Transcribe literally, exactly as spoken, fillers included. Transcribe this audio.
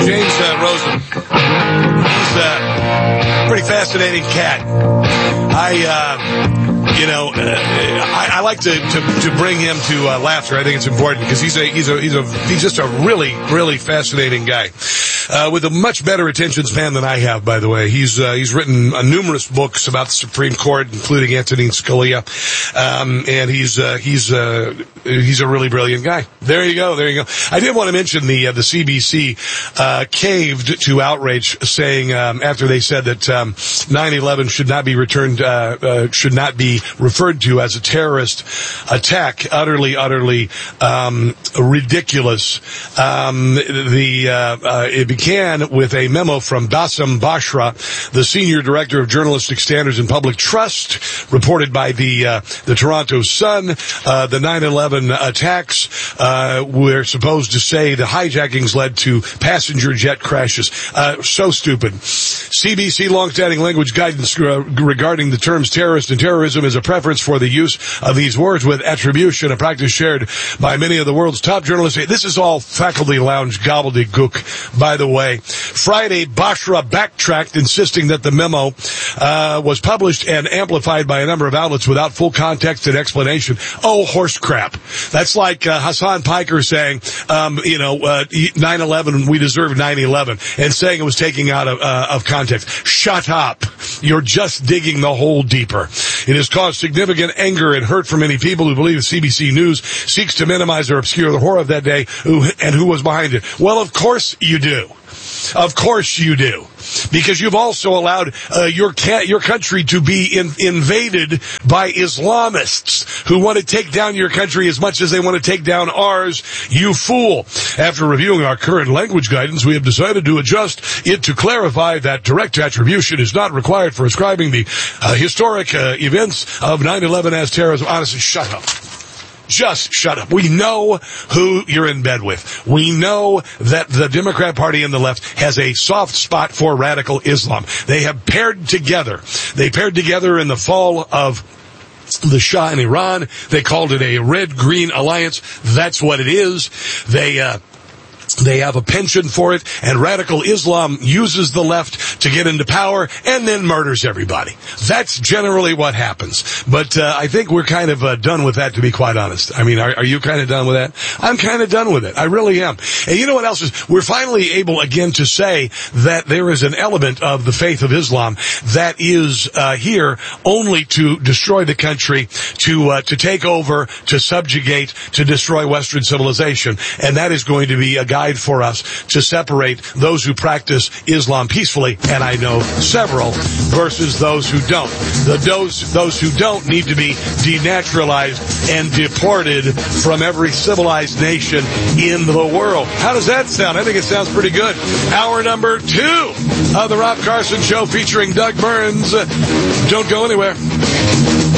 James uh, Rosen. He's a pretty fascinating cat. I, uh, you know, uh, I, I like to, to, to bring him to uh, laughter. I think it's important because he's a, he's a, he's a, he's just a really, really fascinating guy. Uh, with a much better attention span than I have, by the way. He's, uh, he's written uh, numerous books about the Supreme Court, including Antonin Scalia. Um, and he's, uh, he's, uh, he's a really brilliant guy. There you go. There you go. I did want to mention the, uh, the C B C, uh, caved to outrage saying, um, after they said that, um, nine eleven should not be returned, uh, uh, should not be referred to as a terrorist attack. Utterly, utterly, um, ridiculous. Um, the, uh, uh, it began with a memo from Bassem Bashra, the senior director of journalistic standards and public trust, reported by the, uh, the Toronto Sun. Uh, the nine eleven attacks, uh, were supposed to say the hijackings led to passenger jet crashes. Uh, so stupid. C B C longstanding language guidance uh, regarding the terms terrorist and terrorism is a preference for the use of these words with attribution, a practice shared by many of the world's top journalists. This is all faculty lounge gobbledygook, by the way. Friday, Bashra backtracked, insisting that the memo uh, was published and amplified by a number of outlets without full context and explanation. Oh, horse crap. That's like uh, Hassan Piker saying, um, you know, uh, nine eleven, we deserve nine eleven, and saying it was taking out of, uh, of context. Shut up. You're just digging the hole deeper. It has caused significant anger and hurt for many people who believe C B C News seeks to minimize or obscure the horror of that day who, and who was behind it. Well, of course you do. Of course you do. Because you've also allowed uh, your ca- your country to be in- invaded by Islamists who want to take down your country as much as they want to take down ours, you fool. After reviewing our current language guidance, we have decided to adjust it to clarify that direct attribution is not required for ascribing the uh, historic uh, events of nine eleven as terrorism. Honestly, shut up. Just shut up. We know who you're in bed with. We know that the Democrat Party and the left has a soft spot for radical Islam. They have paired together. They paired together in the fall of the Shah in Iran. They called it a red-green alliance. That's what it is. They, uh, They have a penchant for it, and radical Islam uses the left to get into power and then murders everybody. That's generally what happens. But uh, I think we're kind of uh, done with that, to be quite honest. I mean, are, are you kind of done with that? I'm kind of done with it. I really am. And you know what else is? We're finally able again to say that there is an element of the faith of Islam that is uh, here only to destroy the country, to uh, to take over, to subjugate, to destroy Western civilization. And that is going to be a guide for us to separate those who practice Islam peacefully, and I know several, versus those who don't. The those, those who don't need to be denaturalized and deported from every civilized nation in the world. How does that sound? I think it sounds pretty good. Hour number two of the Rob Carson Show featuring Doug Burns. Don't go anywhere.